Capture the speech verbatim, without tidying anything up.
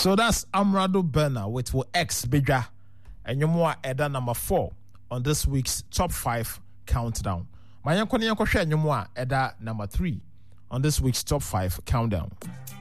So that's Amrado Berner with X Bidra and Yomwa Eda number four on this week's top five countdown. My Yankoni Yankosha Yomwa Eda number three on this week's top five countdown.